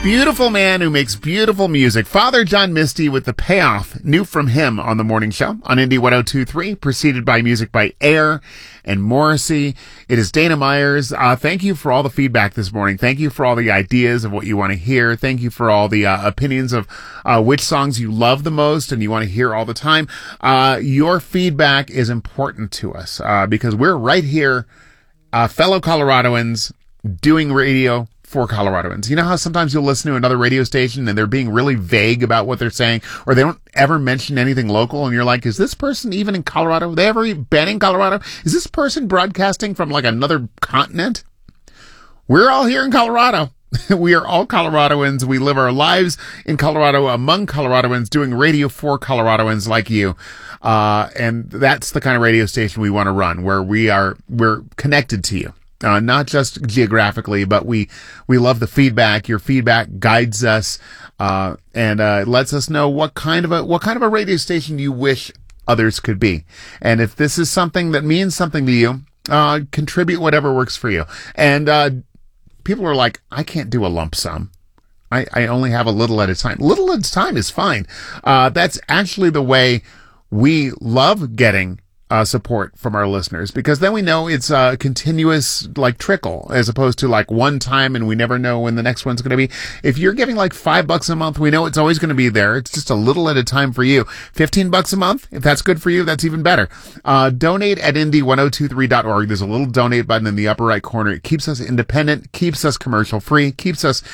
Beautiful man who makes beautiful music. Father John Misty with The Payoff, new from him on the morning show on Indie 102.3, preceded by music by Air and Morrissey. It is Dana Myers. Thank you for all the feedback this morning. Thank you for all the ideas of what you want to hear. Thank you for all the opinions of which songs you love the most and you want to hear all the time. Your feedback is important to us because we're right here, fellow Coloradoans, doing radio for Coloradoans. You know how sometimes you'll listen to another radio station and they're being really vague about what they're saying, or they don't ever mention anything local, and you're like, is this person even in Colorado? Have they ever been in Colorado? Is this person broadcasting from like another continent? We're all here in Colorado. We are all Coloradoans. We live our lives in Colorado among Coloradoans, doing radio for Coloradoans like you. And that's the kind of radio station we want to run, where we're connected to you. Not just geographically, but we love the feedback. Your feedback guides us, and lets us know what kind of a radio station you wish others could be. And if this is something that means something to you, contribute whatever works for you. And, people are like, I can't do a lump sum. I only have a little at a time. Little at a time is fine. That's actually the way we love getting support from our listeners, because then we know it's a continuous like trickle, as opposed to like one time and we never know when the next one's going to be. If you're giving like $5 a month, we know it's always going to be there. It's just a little at a time for you. $15 a month, if that's good for you, that's even better. Donate at indie1023.org. There's a little donate button in the upper right corner. It keeps us independent, keeps us commercial free, keeps us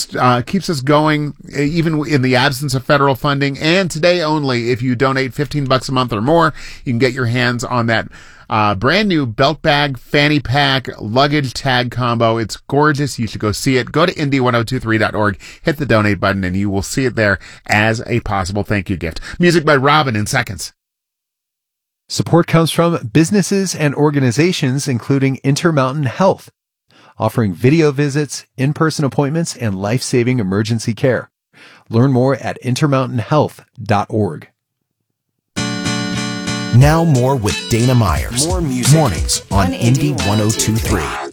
going even in the absence of federal funding. And today only, if you donate $15 a month or more, you can get your hands on that brand new belt bag, fanny pack, luggage tag combo. It's gorgeous. You should go see it. Go to indie1023.org, hit the donate button, and you will see it there as a possible thank you gift. Music by Robin in seconds. Support comes from businesses and organizations including Intermountain Health, offering video visits, in-person appointments, and life-saving emergency care. Learn more at intermountainhealth.org. Now more with Dana Myers. More music. Mornings on Indie 102.3.